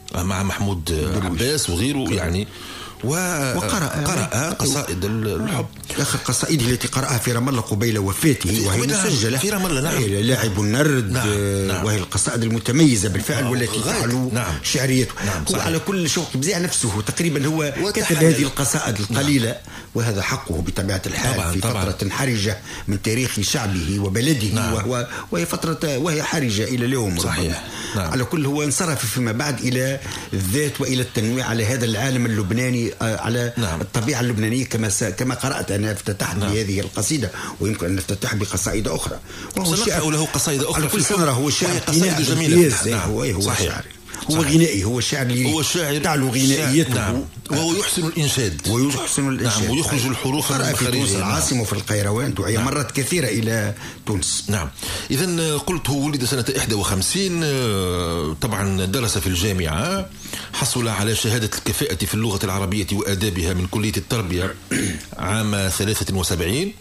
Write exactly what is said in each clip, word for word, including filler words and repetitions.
مع محمود عباس وغيره يعني، وقرأ قرأ قصائد الحب. آخر قصائده التي قرأها في رام الله قبيل وفاته وهي مسجلة في رام الله، نعم. لاعب النرد، نعم. نعم. وهي القصائد المتميزة بالفعل، نعم. والتي تعلو، نعم. شعريته، نعم. هو على كل شوق بزيع نفسه تقريبا، هو كتب هذه القصائد القليلة، نعم. وهذا حقه بطبيعة الحال، طبعا في طبعا. فترة حرجة من تاريخ شعبه وبلده، نعم. وهو وهي فترة وهي حرجة إلى اليوم، صحيح. نعم. على كل هو انصرف فيما بعد إلى الذات وإلى التنويع على هذا العالم اللبناني، على، نعم. الطبيعة اللبنانية كما س... كما قرأت أنا افتتحت، نعم. بهذه القصيدة، ويمكن أن نفتتح بقصائد أخرى، وهو شاعر له قصائد أخرى على كل سنة. هو شاعر قصائد جميلة، نعم. هو هو شاعر، هو غنائي، هو شاعر، هو شاعر تعلو غنائيته، نعم. وهو يحسن الإنشاد ويحسن الإنشاد، نعم. ويخرج الحروف من مخارجها، في تونس العاصمة وفي القيروان، دعي، نعم. مرات كثيرة إلى تونس، نعم. إذن قلت هو ولد سنة واحد وخمسين، طبعا درس في الجامعة، حصل على شهادة الكفاءة في اللغة العربية وآدابها من كلية التربية عام ثلاثة وسبعين.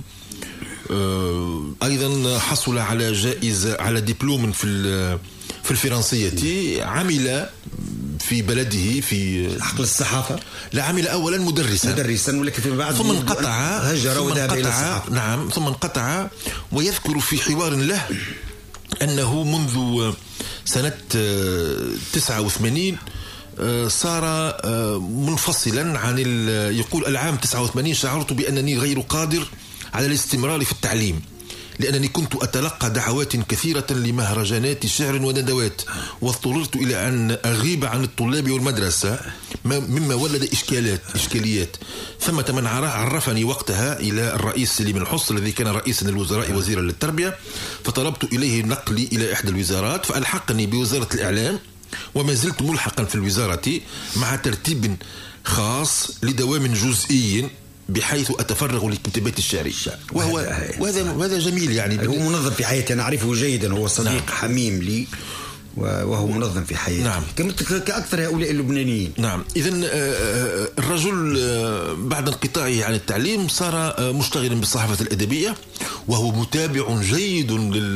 أيضا حصل على جائزة، على دبلوم في في الفرنسية. عمل في بلده في حقل الصحافة، لا، عمل أولا مدرسا مدرسا ولكن فيما بعد ثم انقطع، هجر وذهب إلى الصحافة، نعم، ثم انقطع. ويذكر في حوار له أنه منذ سنة تسعة وثمانين صار منفصلا عن، يقول العام تسعة وثمانين شعرت بأنني غير قادر على الاستمرار في التعليم، لأنني كنت أتلقى دعوات كثيرة لمهرجانات شعر وندوات، واضطررت إلى أن أغيب عن الطلاب والمدرسة، مما ولد إشكالات إشكاليات ثمة من عرفني وقتها إلى الرئيس سليم الحص الذي كان رئيسا للوزراء وزيرا للتربية، فطلبت إليه نقلي إلى إحدى الوزارات، فألحقني بوزارة الإعلام، وما زلت ملحقا في الوزارة مع ترتيب خاص لدوام جزئي بحيث أتفرغ للكتابات الشعرية. وهو وهذا وهذا جميل يعني، هو منظم في حياتي، أنا أعرفه جيدا، هو صديق، نعم. حميم لي، وهو منظم في حياتي، نعم. كأكثر هؤلاء اللبنانيين، نعم. إذن الرجل بعد انقطاعه عن التعليم صار مشتغلا بالصحافة الأدبية، وهو متابع جيد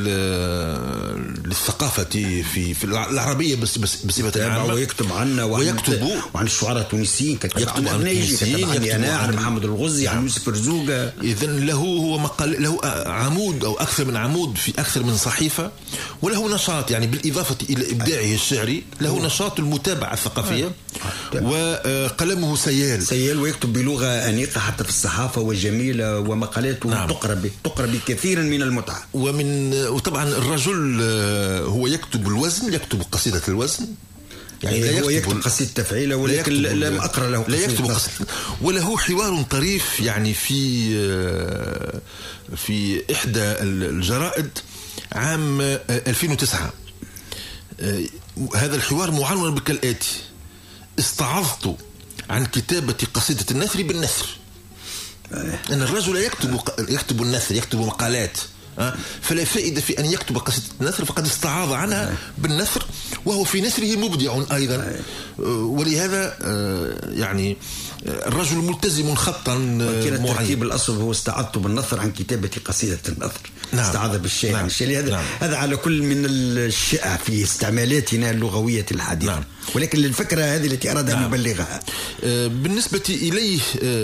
للثقافة في في العربية بس بس بصفة عامة، ويكتب عنا ويكتب عن الشعراء التونسيين، يكتب عن التونسيين، عن أنا عن محمد الغزي، نعم. عن يوسف رزوقة. إذن له هو مقال، له عمود أو أكثر من عمود في أكثر من صحيفة، وله نشاط يعني بالإضافة إلى إبداعه الشعري، له نشاط المتابعة الثقافية، وقلمه سيال سيال ويكتب بلغة أنيقة حتى في الصحافة وجميلة، ومقالاته، نعم. تقرأ تقرأ بكثير من المتعة. ومن وطبعا الرجل هو يكتب الوزن، يكتب قصيدة الوزن، يعني لا هو يكتب قصيدة تفعيلة، ولكن لم أقرأ له لا يكتب قصيدة. وله حوار طريف يعني في في إحدى الجرائد عام ألفين وتسعة. هذا الحوار معنون كالآتي: استعظت عن كتابة قصيدة النثر بالنثر. أن الرجل يكتب يكتب النثر، يكتب مقالات، فلا فائدة في أن يكتب قصيدة النثر، فقد استعاض عنها بالنثر، وهو في نثره مبدع أيضا. ولهذا يعني الرجل ملتزم خطا معين. الترتيب الأصل هو استعاضته بالنثر عن كتابة قصيدة النثر، نعم. استعاذ بالشيء، نعم. عن الشيء هذا، نعم. هذا على كل من الشائع في استعمالاتنا اللغوية الحديثة، نعم. ولكن للفكرة هذه التي أراد أن نعم. يبلغها. بالنسبة إليه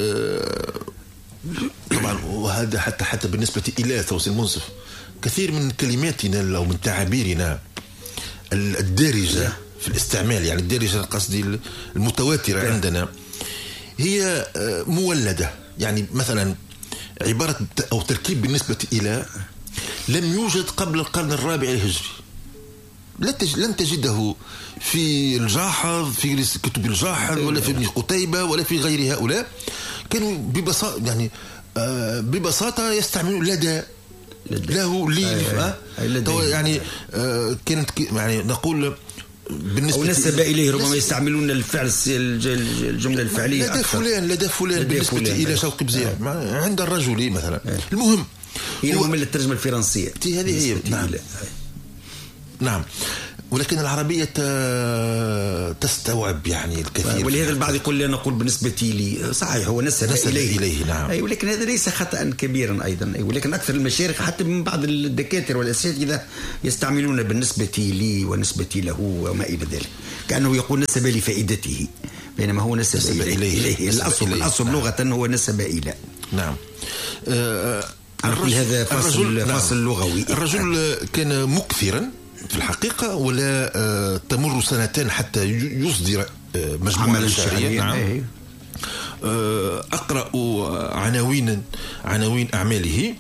طبعا، وهذا حتى حتى بالنسبة إلى ثوس المنصف، كثير من كلماتنا أو من تعابيرنا الدارجة في الاستعمال، يعني الدارجة قصدي المتواترة عندنا، هي مولدة. يعني مثلا عبارة أو تركيب بالنسبة إلى لم يوجد قبل القرن الرابع الهجري، لن تجده في الجاحظ، في كتب الجاحظ، ولا في ابن قتيبة، ولا في غير هؤلاء. كانوا ببساطة يعني آه ببساطة يستعملون لدى، له، لي، آه يعني آه كانت يعني نقول بالنسبة أو نسب إليه ربما يستعملون الفعل الجملة الفعلية لدى أكثر. فلان لدى فلان لدى بالنسبة فلان إلى شوقي بزيان آه. عند الرجل مثلا آه. المهم هو من الترجمة الفرنسية هذه هي. نعم. نعم. ولكن العربية تستوعب يعني الكثير. ولهذا البعض يقول لي، نقول بالنسبة لي صحيح هو نسب, نسب إليه, إليه نعم. أي ولكن هذا ليس خطأ كبيرا أيضا. أي ولكن أكثر المشارق حتى من بعض الدكاترة والأساتذة يستعملون بالنسبة لي ونسبة له وما إلى ذلك، كأنه يقول نسب لفائدته، بينما هو نسب, نسب إليه, إليه. إليه. نسب الأصل, إليه. الأصل نعم. لغة هو نسب إلى. نعم. آه الرجل هذا فصل, فصل نعم. لغوي. الرجل كان مكثرا في الحقيقة، ولا تمر سنتين حتى يصدر مجموعة شعرية. نعم. أقرأ عناوين عناوين أعماله.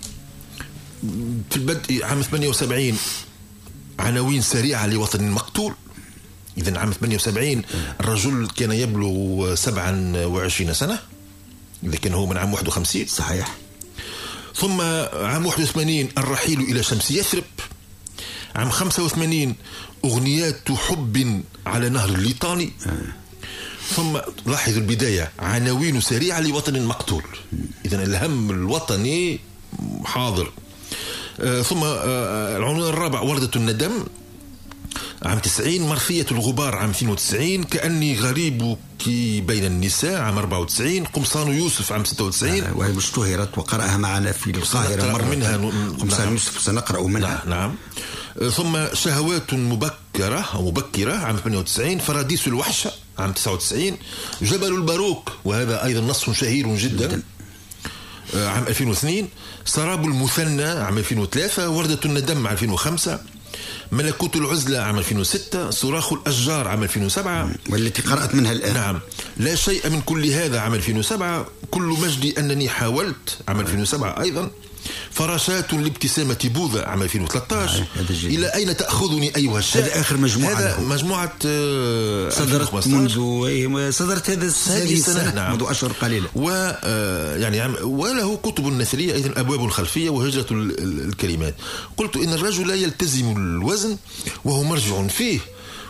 في البدء عام ثمانية وسبعين عناوين سريعة لوطن مقتول. إذن عام ثمانية وسبعين الرجل كان يبلغ سبعة وعشرين سنة، إذا كان هو من عام واحد وخمسين. صحيح. ثم عام واحد وثمانين الرحيل إلى شمس يثرب. عام خمسة وثمانين أغنيات حب على نهر الليطاني. ثم لاحظ البداية، عناوين سريعة لوطن مقتول. إذن الهم الوطني حاضر. آه ثم آه العنوان الرابع وردة الندم عام تسعين. مرثية الغبار عام اثنين وتسعين. كأني غريبك بين النساء عام أربعة وتسعين. قمصان يوسف عام ستة وتسعين. آه وهي اشتهرت وقرأها معنا في القاهرة مرة منها. قمصان نعم. يوسف سنقرأ منها. نعم, نعم. ثم شهوات مبكرة أو مبكرة عام ثمانية وتسعين. فراديس الوحشة عام تسعة وتسعين. جبل الباروك، وهذا أيضا نص شهير جدا, جداً. عام ألفين واثنين. سراب المثنى عام ألفين وثلاثة. وردة الندم عام ألفين وخمسة. ملكوت العزلة عام ألفين وستة. صراخ الأشجار عام ألفين وسبعة، والتي قرأت منها الآن. نعم. لا شيء من كل هذا عام ألفين وسبعة. كل مجدي أنني حاولت عام ألفين وسبعة أيضا. فراشات لابتسامة بوذا عام ألفين وثلاثة عشر. إلى أين تأخذني أيها الشاعر؟ هذا آخر مجموعة. هذا مجموعة صدرت منذ صدرت هذا السنة. نعم. منذ أشهر قليلة. و يعني وله كتب نثرية أيضا، أبواب خلفية وهجرة الكلمات. قلت إن الرجل لا يلتزم الوزن وهو مرجع فيه.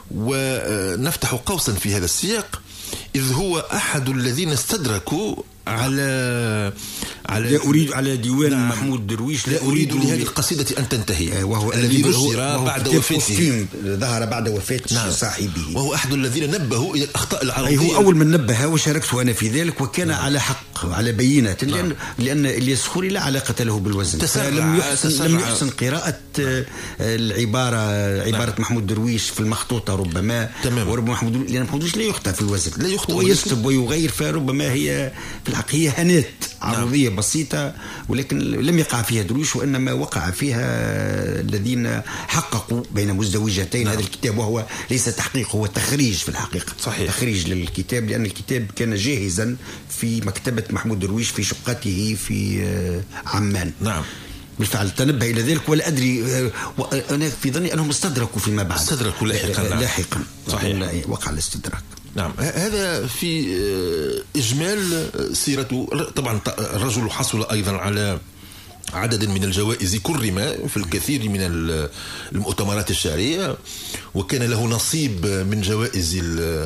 ونفتح قوسا في هذا السياق، إذ هو أحد الذين استدركوا على على لا أريد على ديوان نعم. محمود درويش. لا أريد لهذه القصيدة أن تنتهي، وهو الذي نشر بعد وفاته، ظهر بعد وفاة نعم. صاحبه، وهو أحد الذين نبهوا إلى الأخطاء العربية. هو أول من نبه وشاركت أنا في ذلك، وكان نعم. على حق على بينة، لأن نعم. لأن الياس خوري لا علاقة له بالوزن، لم يحسن لم يحسن قراءة العبارة عبارة نعم. محمود درويش في المخطوطة ربما تمام. وربما محمود لأن محمود درويش لا يخطئ في الوزن، لا يخطئ ويكتب ويغير، فربما هي في الحقيقة هي هنات عرضية نعم. بسيطة، ولكن لم يقع فيها درويش، وإنما وقع فيها الذين حققوا بين مزدوجتين نعم. هذا الكتاب، وهو ليس تحقيق، هو تخريج في الحقيقة. صحيح. تخريج للكتاب، لأن الكتاب كان جاهزا في مكتبة محمود درويش في شقته في عمان. نعم بالفعل تنبه إلى ذلك، ولا أدري أنا في ظني أنهم استدركوا فيما بعد، استدركوا لاحقا لاحقا صحيح. وقع الاستدراك. نعم. هذا في إجمال سيرته. طبعا الرجل حصل أيضا على عدد من الجوائز، كرم في الكثير من المؤتمرات الشعرية، وكان له نصيب من جوائز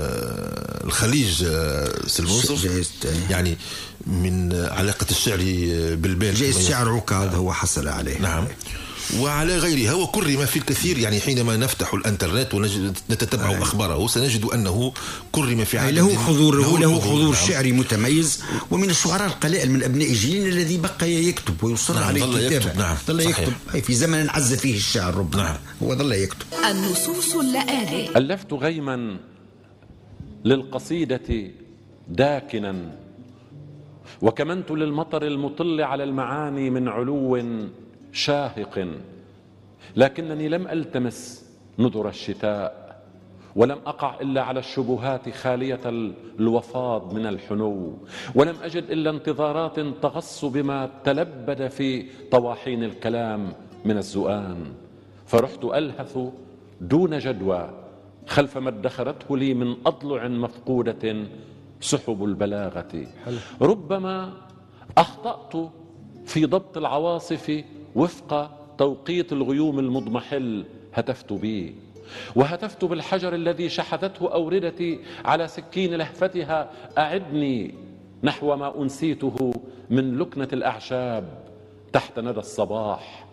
الخليج سلمونسر، يعني من علاقة الشعر بالبال، جائزة الشعر عكاظ هو حصل عليه. نعم، وعلى غيرها، وكرم في الكثير. يعني حينما نفتح الانترنت ونتتبع أي. أخباره سنجد أنه كرم في عدد، له حضور له, له حضور نعم. شعري متميز، ومن الشعراء القلائل من أبناء جيلنا الذي بقى يكتب ويصر نعم. على الكتابة. نعم. ظل يكتب في زمن عز فيه الشعر ربما نعم. هو ظل يكتب. النصوص اللآلئ. ألفت غيما للقصيدة داكنا، وكمنت للمطر المطل على المعاني من علو شاهق، لكنني لم ألتمس نذر الشتاء، ولم أقع إلا على الشبهات خالية الوفاض من الحنو، ولم أجد إلا انتظارات تغص بما تلبد في طواحين الكلام من الزؤان، فرحت ألهث دون جدوى خلف ما ادخرته لي من أضلع مفقودة سحب البلاغة. ربما أخطأت في ضبط العواصف وفق توقيت الغيوم المضمحل، هتفت بي وهتفت بالحجر الذي شحذته أوردتي على سكين لهفتها، أعدني نحو ما أنسيته من لكنة الأعشاب تحت ندى الصباح.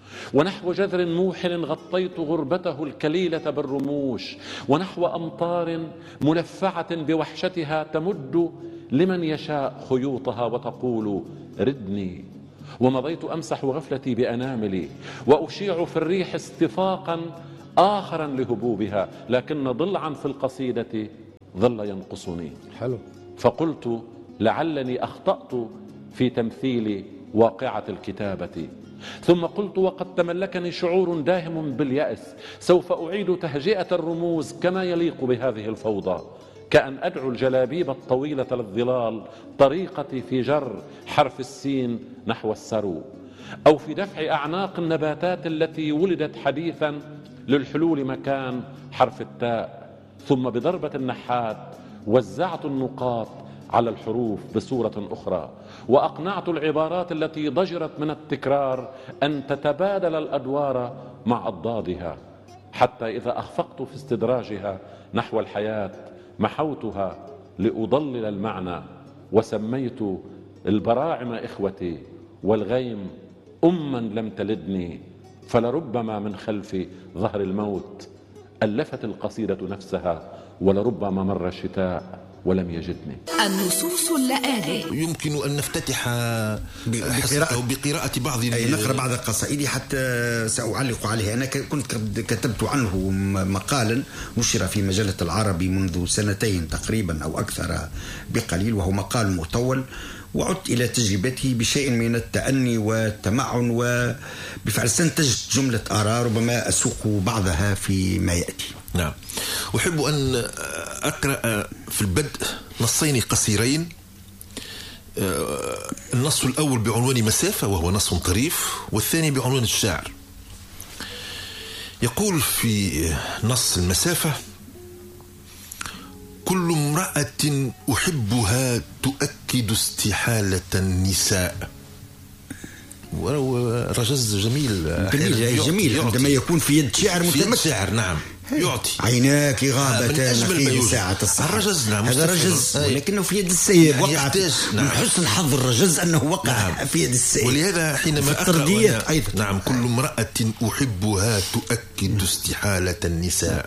ونحو جذر موحل غطيت غربته الكليلة بالرموش، ونحو أمطار ملفعة بوحشتها تمد لمن يشاء خيوطها وتقول ردني. ومضيت أمسح غفلتي بأناملي وأشيع في الريح استفاقا آخرا لهبوبها، لكن ضلعا في القصيدة ظل ينقصني. حلو. فقلت لعلني أخطأت في تمثيل واقعة الكتابة، ثم قلت وقد تملكني شعور داهم باليأس، سوف أعيد تهجئة الرموز كما يليق بهذه الفوضى، كأن أدعو الجلابيب الطويلة للظلال طريقتي في جر حرف السين نحو السرو، أو في دفع أعناق النباتات التي ولدت حديثا للحلول مكان حرف التاء. ثم بضربة النحات وزعت النقاط على الحروف بصورة أخرى، وأقنعت العبارات التي ضجرت من التكرار أن تتبادل الأدوار مع أضدادها، حتى إذا أخفقت في استدراجها نحو الحياة محوتها لأضلل المعنى، وسميت البراعم إخوتي والغيم أما لم تلدني، فلربما من خلف ظهر الموت ألفت القصيدة نفسها، ولربما مر الشتاء ولم يجدني. النصوص اللآلئ. يمكن أن نفتتح بقراءة, بقراءة بعض أي نقرأ بعض القصائد حتى سأعلق عليها. أنا كنت كتبت عنه مقالا نشر في مجلة العربي منذ سنتين تقريبا أو أكثر بقليل، وهو مقال مطول، وعدت إلى تجربته بشيء من التأني والتمعن، وبفعل سنتجت جملة آراء ربما أسوق بعضها فيما يأتي. نعم. أحب أن أقرأ في البدء نصين قصيرين. النص الأول بعنوان مسافة وهو نص طريف، والثاني بعنوان الشاعر. يقول في نص المسافة: كل امرأة أحبها تؤكد استحالة النساء. رجز جميل جميل, جميل عندما يكون في يد شاعر متمكن. شاعر نعم يعطي. عيناك غابتان في ساعة الصحراء. الرجز نعم هذا رجز ولكنه في يد السيد. يعني وقع نعم. من حسن حظ الرجز أنه وقع نعم. في يد السيد. ولهذا حينما أقرأ أيضا نعم كل امرأة أحبها تؤكد استحالة النساء،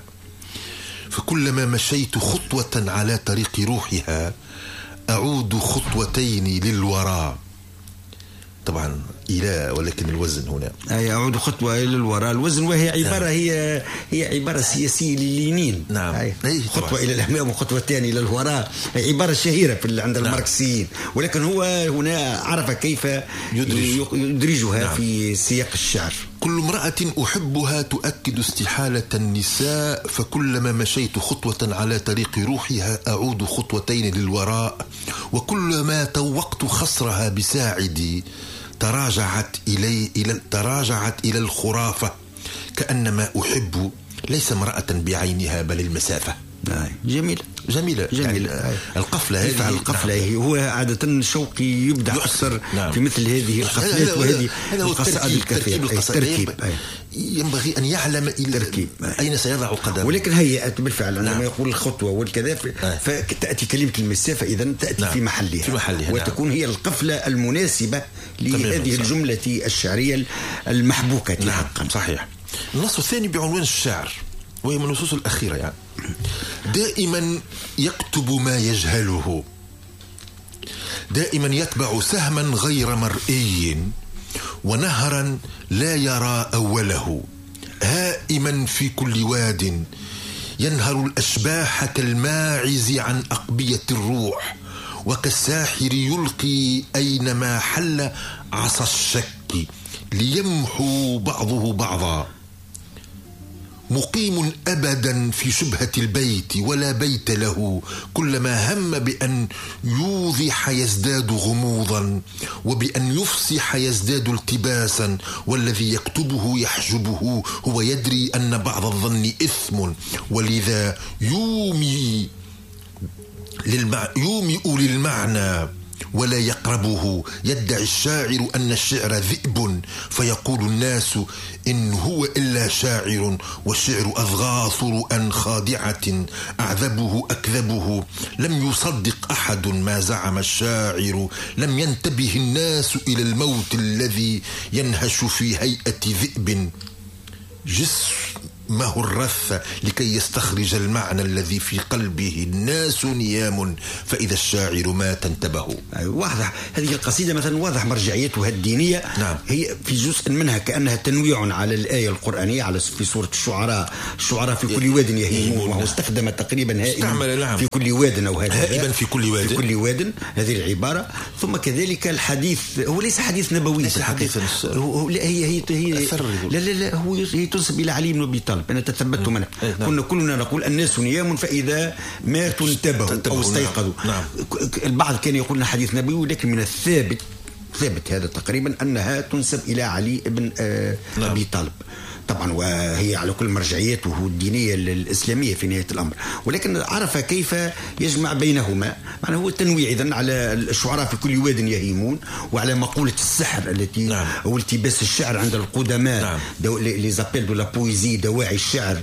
فكلما مشيت خطوة على طريق روحها أعود خطوتين للوراء. طبعا إلى ولكن الوزن هنا أي أعود خطوة إلى الوراء. الوزن وهي عبارة نعم. هي هي عبارة سياسية للينين. نعم. أي خطوة إلى الأمام وخطوتين إلى الوراء، عبارة شهيرة في عند نعم. الماركسيين، ولكن هو هنا عرف كيف يدرج. يدرجها نعم. في سياق الشعر. كل امرأة أحبها تؤكد استحالة النساء، فكلما مشيت خطوة على طريق روحها أعود خطوتين للوراء، وكلما توقت خصرها بساعدي تراجعت إلي إلى تراجعت إلى الخرافة، كأنما أحب ليس امرأة بعينها بل المسافة. جميل جميلة جميلة يعني القفلة هذه. القفلة نعم. هو عادة شوقي يبدع أكثر نعم. في مثل هذه القفلات وهذه القصائد الكثيرة. التركيب ينبغي أن يعلم إلى أين سيضع قدمه، ولكن هيئة بالفعل عندما نعم. يقول الخطوة والكذا فتأتي كلمة المسافة إذن تأتي نعم. في محلها, في محلها وتكون نعم. هي القفلة المناسبة لهذه الجملة الشعرية المحبوكة نعم. صحيح. النص الثاني بعنوان الشعر، وهي من النصوص الأخيرة يعني: دائما يكتب ما يجهله، دائما يتبع سهما غير مرئي، ونهرا لا يرى أوله، هائما في كل واد ينهر الأشباح كالماعز عن أقبية الروح، وكالساحر يلقي أينما حل عصا الشك ليمحو بعضه بعضا، مقيم أبدا في شبهة البيت ولا بيت له، كلما هم بأن يوضح يزداد غموضا، وبأن يفصح يزداد التباسا، والذي يكتبه يحجبه، هو يدري أن بعض الظن إثم، ولذا يومي للمع... يومئ للمعنى ولا يقربه. يدعي الشاعر أن الشعر ذئب، فيقول الناس إن هو إلا شاعر، والشعر أضغاث رؤى خادعة أعذبه أكذبه. لم يصدق أحد ما زعم الشاعر، لم ينتبه الناس إلى الموت الذي ينهش في هيئة ذئب. جسمه الرث لكي يستخرج المعنى الذي في قلبه. الناس نيام فإذا الشاعر مات انتبهوا. واضح هذه القصيدة مثلا واضح مرجعيتها الدينية. نعم. هي في جزء منها كأنها تنويع على الآية القرآنية على في سورة الشعراء. الشعراء في كل واد يهيمون، وهو استخدم تقريبا هائما في كل واد أو هائما في كل واد في كل واد هذه العبارة. ثم كذلك الحديث هو ليس حديث نبوي، ليس حديث هو هي هي, هي لا لا لا هو هي تنسب إلى علي بن أبي طالب. أنا تثبت منه. كنا كلنا نقول الناس نيام فإذا ماتوا انتبهوا أو استيقظوا. نعم. البعض كان يقول حديث نبوي، ولكن من الثابت ثابت هذا تقريبا أنها تنسب إلى علي بن آه نعم. أبي طالب طبعا، وهي على كل مرجعياته الدينية الإسلامية في نهاية الأمر، ولكن عرف كيف يجمع بينهما. معنى هو التنويع إذن على الشعراء في كل واد يهيمون، وعلى مقولة السحر التي نعم. أو التباس الشعر عند القدماء. نعم. لي زابيل دو لا بويزي، دواعي الشعر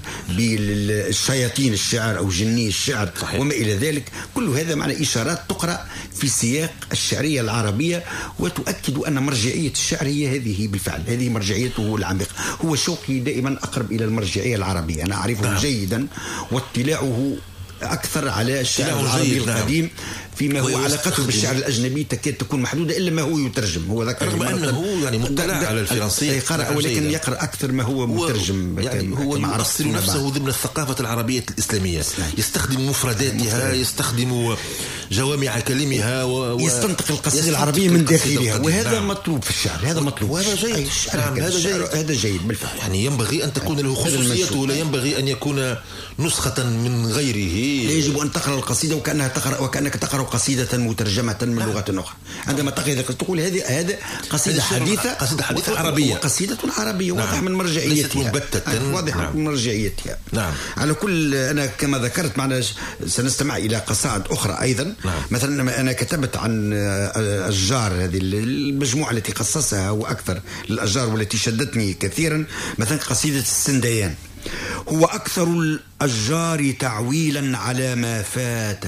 بالشياطين الشعر أو جني الشعر. صحيح. وما إلى ذلك. كل هذا معنى إشارات تقرأ في سياق الشعرية العربية، وتؤكد أن مرجعية الشعر هي هذه بالفعل، هذه مرجعيته العميقة. هو شوقي دائما أقرب إلى المرجعية العربية، أنا أعرفه نعم. جيدا، واطلاعه أكثر على الشعر العربي القديم. نعم. فيما هو علاقته بالشعر الأجنبي تكاد تكون محدودة إلا ما هو يترجم. هو ذكر رغم أنه يعني مطلع على الفرنسية يقرأ، ولكن يقرأ أكثر ما هو مترجم. يعني هو يمثل نفسه ضمن الثقافة العربية الإسلامية. يستخدم مفرداتها، يستخدم جوامع كلمها، ويستنطق القصيدة العربية من داخلها، وهذا نعم. مطلوب في الشعر. هذا مطلوب وهذا جيد. نعم. هذا جيد. هذا جيد بالفعل. يعني ينبغي أن تكون له خصوصيته، ولا ينبغي أن يكون نسخة من غيره. يجب أن تقرأ القصيدة وكأنها تقرأ وكأنك تقرأ قصيدة مترجمة من لغة أخرى. عندما تقرأ تقول هذه هذا قصيدة حديثة، قصيدة حديثة عربية، قصيدة عربية. واضح نعم. من مرجعيتها، واضح نعم. من مرجعيتها. نعم. على كل أنا كما ذكرت معنا سنستمع إلى قصائد أخرى أيضا. نعم. مثلا أنا كتبت عن الأشجار، هذه المجموعة التي خصصها وأكثر للأشجار والتي شدتني كثيرا. مثلا قصيدة السنديان: هو أكثر الأشجار تعويلا على ما فات،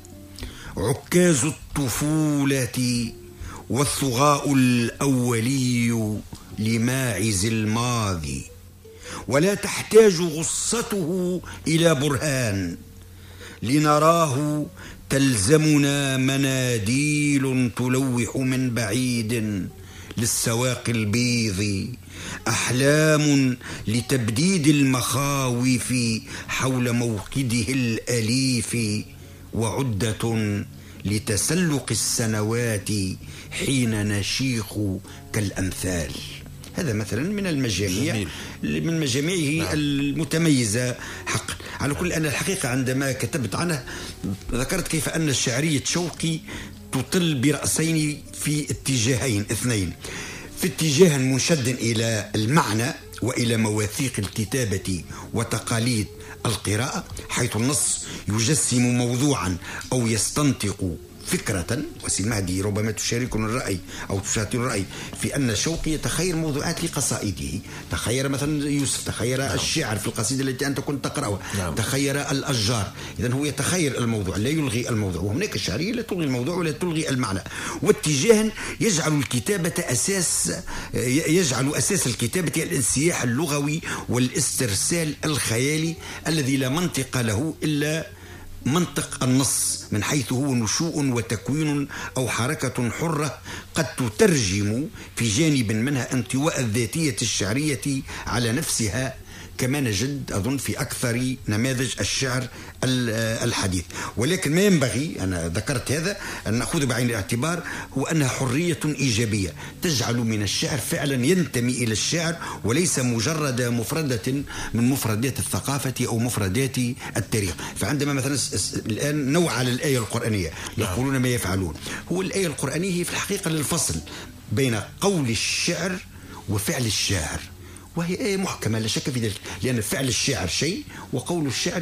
عكاز الطفولة والثغاء الأولي لماعز الماضي، ولا تحتاج غصته إلى برهان لنراه تلزمنا مناديل تلوح من بعيد للسواق البيض، أحلام لتبديد المخاوف حول موقده الأليف، وعدة لتسلق السنوات حين نشيخ كالأمثال. هذا مثلا من المجاميع من مجاميعه نعم. المتميزة حقا. على كل أن الحقيقة عندما كتبت عنه ذكرت كيف أن الشعرية شوقي تطل برأسين في اتجاهين اثنين، في اتجاه منشد إلى المعنى وإلى مواثيق الكتابة وتقاليد القراءة، حيث النص يجسم موضوعا أو يستنطق فكرة. وسيد مهدي ربما تشاركنا الرأي أو تشاركنا الرأي في أن شوقي يتخير موضوعات لقصائده. تخير مثلا يوسف، تخير نعم. الشعر في القصيدة التي أنت كنت تقرأها نعم. تخير الأشجار. إذن هو يتخير الموضوع لا يلغي الموضوع، وهناك الشعرية لا تلغي الموضوع ولا تلغي المعنى. واتجاها يجعل الكتابة أساس يجعل أساس الكتابة الانسياح اللغوي والاسترسال الخيالي الذي لا منطق له إلا منطق النص، من حيث هو نشوء وتكوين أو حركة حرة قد تترجم في جانب منها انطواء الذاتية الشعرية على نفسها، كما نجد أظن في أكثر نماذج الشعر الحديث. ولكن ما ينبغي، أنا ذكرت هذا، أن نأخذ بعين الاعتبار هو أنها حرية إيجابية تجعل من الشعر فعلا ينتمي إلى الشعر، وليس مجرد مفردة من مفردات الثقافة أو مفردات التاريخ. فعندما مثلا الآن نوع على الآية القرآنية يقولون ما يفعلون، هو الآية القرآنية هي في الحقيقة للفصل بين قول الشعر وفعل الشاعر، وهي آية محكمة لا شك في ذلك، لأن فعل الشاعر شيء وقول الشعر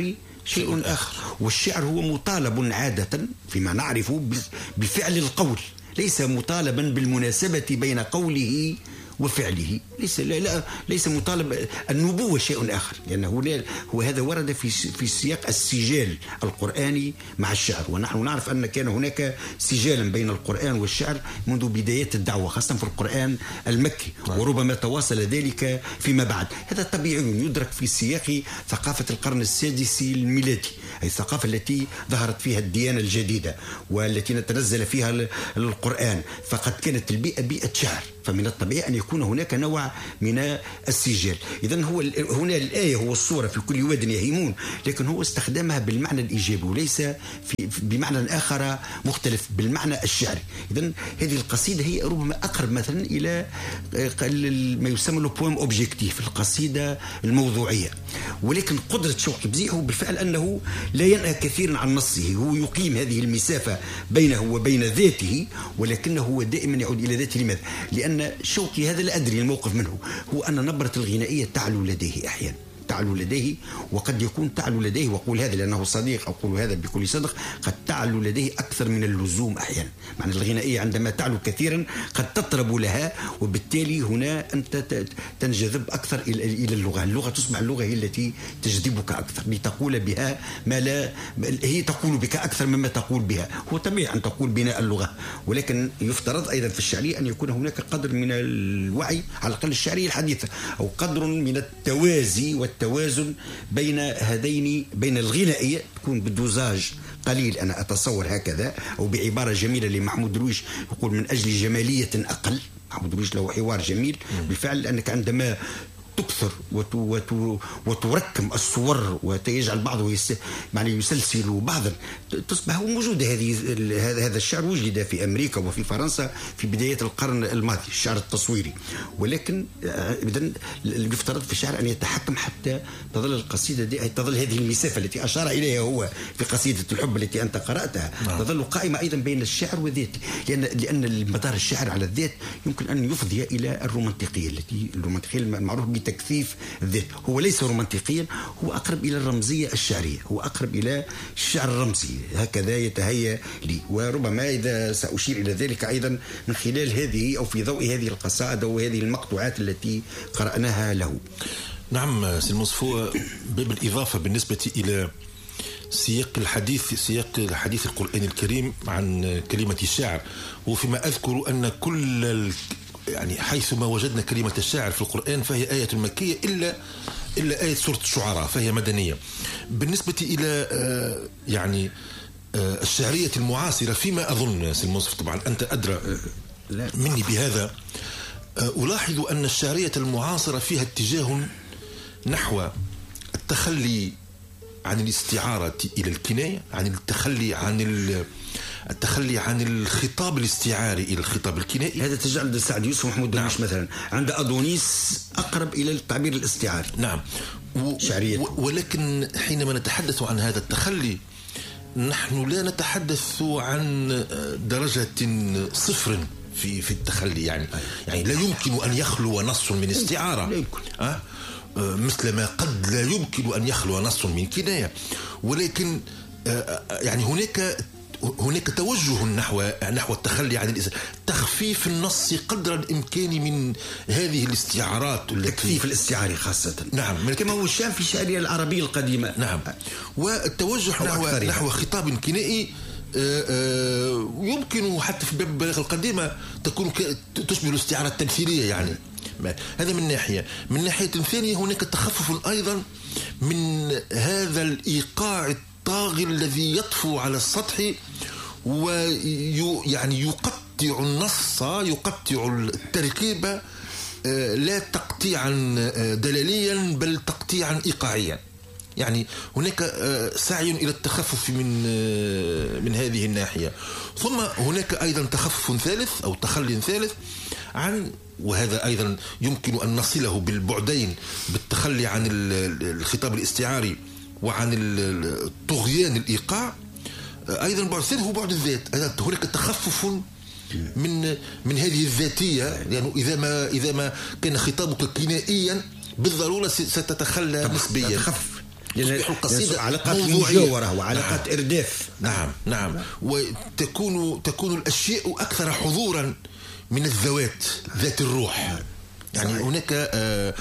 شيء آخر. والشعر هو مطالب عادة فيما نعرف بفعل القول، ليس مطالبا بالمناسبة بين قوله وفعله، ليس لا لا ليس مطالب. النبوة شيء آخر، لأنه يعني هو هذا ورد في في سياق السجال القرآني مع الشعر، ونحن نعرف أن كان هناك سجالا بين القرآن والشعر منذ بدايات الدعوة، خاصة في القرآن المكي، وربما تواصل ذلك فيما بعد. هذا طبيعي يدرك في سياق ثقافة القرن السادس الميلادي، أي الثقافة التي ظهرت فيها الديانة الجديدة والتي تنزل فيها القرآن، فقد كانت البيئة بيئة شعر، فمن الطبيعي أن يكون هناك نوع من السجال. إذن هو هنا الآية هو الصورة في كل واد يهيمون، لكن هو استخدمها بالمعنى الإيجابي وليس في بمعنى آخر مختلف بالمعنى الشعري. إذن هذه القصيدة هي ربما أقرب مثلا إلى ما يسمى لو بويم أوبجيكتيف، القصيدة الموضوعية. ولكن قدرة شوقي بزيح هو بالفعل أنه لا ينأى كثيرا عن نصه، هو يقيم هذه المسافة بينه وبين ذاته، ولكنه هو دائما يعود إلى ذاته. لماذا؟ لأن أن شوقي هذا لا أدري الموقف منه، هو أن نبرة الغنائية تعلو لديه أحيانا، تعلو لديه، وقد يكون تعلو لديه، وأقول هذا لأنه صديق، أقول هذا بكل صدق، قد تعلو لديه أكثر من اللزوم أحيانا. معنى الغنائية عندما تعلو كثيرا قد تطرب لها، وبالتالي هنا أنت تنجذب أكثر إلى اللغة. اللغة تصبح اللغة هي التي تجذبك أكثر لتقول بها ما لا هي تقول بك أكثر مما تقول بها. هو طبيعي أن تقول بناء اللغة، ولكن يفترض أيضا في الشعرية أن يكون هناك قدر من الوعي، على الأقل الشعرية الحديثة، أو قدر من التوازي والتوازن بين هذين، بين الغنائية تكون بالدوزاج قليل، أنا أتصور هكذا، أو بعبارة جميلة لمحمود درويش يقول من أجل جمالية أقل. محمود درويش له حوار جميل بالفعل، لأنك عندما تكثر وت... وت... وتركم الصور وتجعل بعضه يس... يعني يسلسل بعضا، تصبح موجودة. هذه هذا الشعر وجد في أمريكا وفي فرنسا في بداية القرن الماضي، الشعر التصويري، ولكن إذن يفترض في الشعر أن يتحكم حتى تظل القصيدة دي، تظل هذه المسافة التي أشار إليها هو في قصيدة الحب التي أنت قرأتها، تظل قائمة أيضا بين الشعر والذات، لأن لأن مدار الشعر على الذات يمكن أن يفضي إلى الرومانتيقية، التي الرومانتيقية المعروف تكثيف الذات. هو ليس رومانتيقيا، هو أقرب إلى الرمزية الشعرية، هو أقرب إلى الشعر الرمزي، هكذا يتهيأ لي. وربما إذا سأشير إلى ذلك أيضا من خلال هذه أو في ضوء هذه القصائد وهذه المقطوعات التي قرأناها له. نعم سي المصفو، بالإضافة بالنسبة إلى سياق الحديث، سياق الحديث القرآن الكريم عن كلمة الشعر، وفيما أذكر أن كل يعني حيثما وجدنا كلمة الشاعر في القرآن فهي آية مكية إلا إلا آية سورة الشعراء فهي مدنية. بالنسبة إلى يعني الشعرية المعاصرة فيما أظن سي المنصف، طبعا أنت أدرى مني بهذا، ألاحظ أن الشعرية المعاصرة فيها اتجاه نحو التخلي عن الاستعارة إلى الكناية، عن التخلي عن التخلي عن الخطاب الاستعاري إلى الخطاب الكنائي. هذا تجعل سعد يوسف ومحمود درويش نعم. مثلا عند أدونيس أقرب إلى التعبير الاستعاري. نعم و... و... ولكن حينما نتحدث عن هذا التخلي نحن لا نتحدث عن درجة صفر في في التخلي، يعني يعني لا يمكن أن يخلو نص من استعارة، لا يمكن. أه؟ مثل ما قد لا يمكن أن يخلو نص من كناية، ولكن يعني هناك هناك توجه نحو نحو التخلي عن الإسلام، تخفيف النص قدر الإمكان من هذه الاستعارات، التكثيف الاستعاري خاصة. نعم، كما هو الشان في الشعرية العربية القديمة. نعم، والتوجه نحو نحو خطاب كنائي يمكن حتى في باب البلاغة القديمة تكون تشبه الاستعارة التمثيلية، يعني هذا من ناحية. من ناحية ثانية هناك تخفف أيضا من هذا الإيقاع الطاغي الذي يطفو على السطح ويعني يقطع النص، يقطع التركيبة لا تقطيعا دلاليا بل تقطيعا إيقاعيا. يعني هناك سعي إلى التخفف من من هذه الناحية. ثم هناك أيضا تخفف ثالث أو تخلي ثالث عن، وهذا أيضا يمكن أن نصله بالبعدين، بالتخلي عن الخطاب الاستعاري وعن الطغيان الإيقاع. أيضا بعد ثالث هو بعد الذات، هناك تخفف من من هذه الذاتية، لأنه يعني إذا ما إذا ما كان خطابك كنائيا بالضرورة ستتخلى نسبيا. تخفف تصبح القصيدة علاقات مجاورة وعلاقات نعم. إرداف. نعم نعم وتكون تكون الأشياء أكثر حضورا من الذوات ذات الروح. يعني صحيح. هناك آه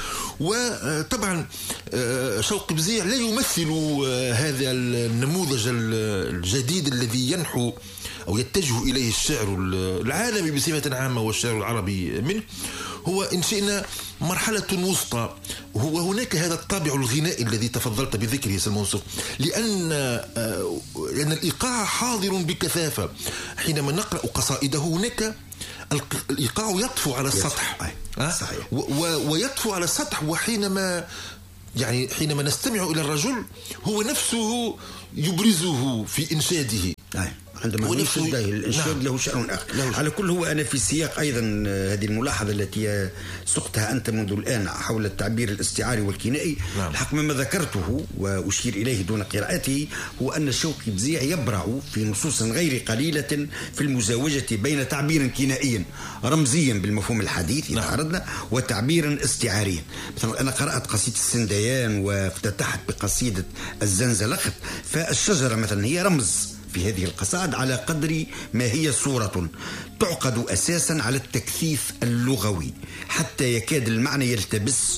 وطبعا آه شوقي بزيع لا يمثل آه هذا النموذج الجديد الذي ينحو أو يتجه إليه الشعر العالمي بصفة عامة والشعر العربي منه. هو إن شئنا مرحلة وسطى، وهو هناك هذا الطابع الغنائي الذي تفضلت بذكره سلمان صف، لأن آه لأن الإيقاع حاضر بكثافة. حينما نقرأ قصائده هناك الإيقاع يطفو على السطح صحيح. ويطفو على السطح، وحينما يعني حينما نستمع إلى الرجل هو نفسه يبرزه في إنشاده. عندما ينشد الإنشاد نعم. له شأن آخر. على كل هو أنا في سياق أيضا هذه الملاحظة التي سقتها أنت منذ الآن حول التعبير الاستعاري والكنائي. نعم. الحق مما ذكرته وأشير إليه دون قراءته هو أن شوقي بزيع يبرع في نصوص غير قليلة في المزاوجة بين تعبير كنائي رمزيا بالمفهوم الحديث إذا نعم. أردنا وتعبير استعاري. مثلا أنا قرأت قصيدة السنديان وافتتحت بقصيدة الزنزلخت، فالشجرة مثلا هي رمز في هذه القصائد على قدر ما هي صورة تعقد أساسا على التكثيف اللغوي حتى يكاد المعنى يلتبس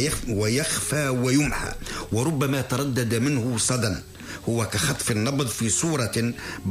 ويخفى ويمحى، وربما تردد منه صدى، هو كخطف النبض في صورة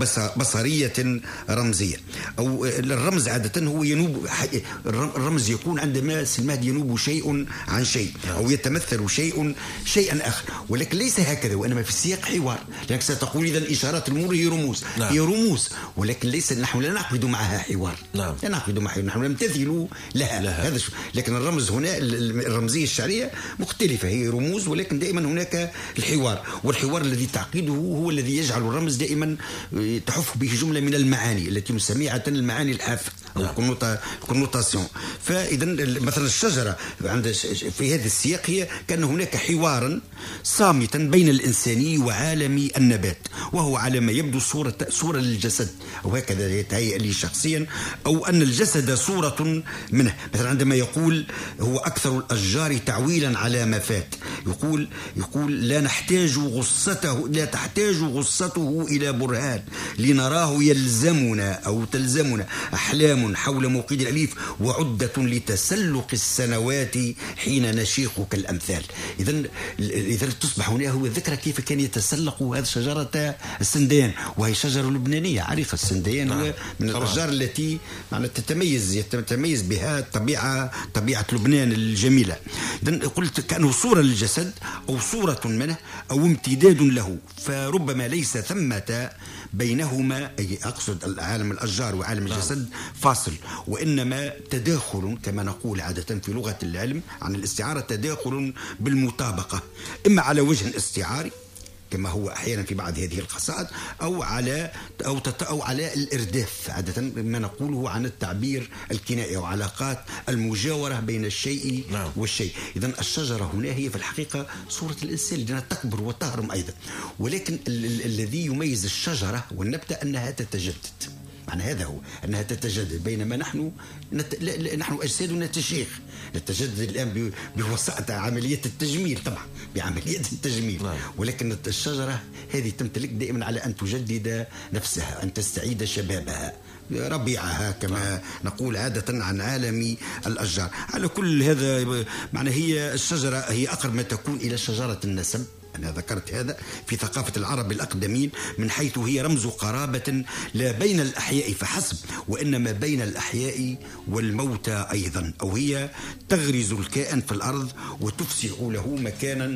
بصرية رمزية. أو الرمز عادة هو ينوب، الرمز يكون عندما سلماد ينوب شيء عن شيء أو يتمثل شيء شيئا آخر، ولكن ليس هكذا، وإنما في سياق حوار. لأنك ستقول إذا إشارات المرور هي رموز. نعم. هي رموز، ولكن ليس نحن لا نعقد معها حوار. نعم. لا نعقد معها حوار، نحن نمتثل لها, لها. هذا شو. لكن الرمز هنا الرمزية الشعرية مختلفة، هي رموز، ولكن دائما هناك الحوار، والحوار الذي تعقيد هو الذي يجعل الرمز دائما تحف به جملة من المعاني التي نسميها المعاني الحافة أو الكونوتاسيون. فإذا مثلا الشجرة عند في هذا السياق هي كأن هناك حوارا صامتا بين الإنساني وعالم النبات، وهو على ما يبدو صورة صورة للجسد، أو هكذا يتهيأ لي شخصيا، أو أن الجسد صورة منه. مثلا عندما يقول هو أكثر الأشجار تعويلا على ما فات، يقول يقول لا نحتاج غصته لا تحتاج غصته إلى برهان لنراه يلزمنا أو تلزمنا أحلام حول موقد الأليف وعدة لتسلق السنوات حين نشيخ كالأمثال. إذن إذا تصبح هنا هو ذكر كيف كان يتسلق هذه شجرة السنديان، وهي شجرة لبنانية عريقة. السنديان نعم. هو من الأشجار التي يعني تتميز يتميز بها طبيعة طبيعة لبنان الجميلة. إذن قلت كأنه صورة للجسد أو صورة منه أو امتداد له، فربما ليس ثمة بينهما، أي أقصد عالم الأشجار وعالم الجسد فاصل، وإنما تداخل كما نقول عادة في لغة العلم عن الاستعارة، تداخل بالمطابقة، إما على وجه استعاري كما هو أحيانا في بعض هذه القصائد، أو على أو أو على الإرداف عادة ما نقوله عن التعبير الكنائي أو علاقات المجاورة بين الشيء نعم. والشيء. إذن الشجرة هنا هي في الحقيقة صورة الإنسان لأنها تكبر وتهرم أيضا، ولكن ال- ال- الذي يميز الشجرة والنبتة أنها تتجدد. معنى هذا هو أنها تتجدد، بينما نحن نت... لا... لا... نحن أجسادنا تشيخ، نتجدد الآن ب... بوسائط عملية التجميل، طبعا بعملية التجميل نعم. ولكن الشجرة هذه تمتلك دائما على أن تجدد نفسها، أن تستعيد شبابها ربيعها كما نعم. نقول عادة عن عالم الأشجار. على كل هذا معنى هي الشجرة هي أقرب ما تكون إلى شجرة النسب. أنا ذكرت هذا في ثقافة العرب الأقدمين من حيث هي رمز قرابة لا بين الأحياء فحسب، وإنما بين الأحياء والموتى أيضا، أو هي تغرز الكائن في الأرض وتفسح له مكانا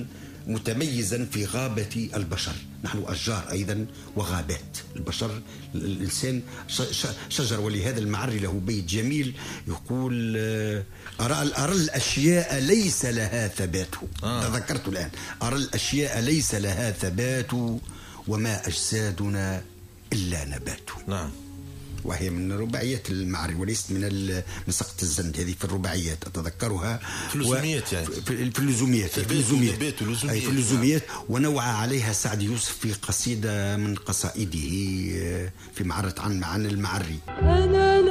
متميزا في غابة البشر. نحن أشجار أيضا وغابات. البشر الإنسان شجر، ولهذا المعري له بيت جميل يقول أرى, أرى الأشياء ليس لها ثبات. آه. تذكرت الآن أرى الأشياء ليس لها ثبات وما أجسادنا إلا نبات. نعم. وهي من رباعيات المعري وليست من من سقط الزند. هذه في الرباعيات أتذكرها في اللزوميات، يعني في اللزوميات في اللزوميات أي في اللزوميات ونوع عليها سعد يوسف في قصيدة من قصائده في معرة عن عن المعري.